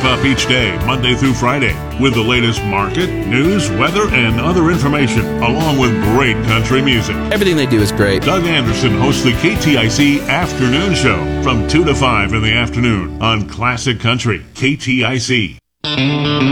up each day, Monday through Friday, with the latest market, news, weather, and other information, along with great country music. Everything they do is great. Doug Anderson hosts the KTIC Afternoon Show from 2 to 5 in the afternoon on Classic Country, KTIC.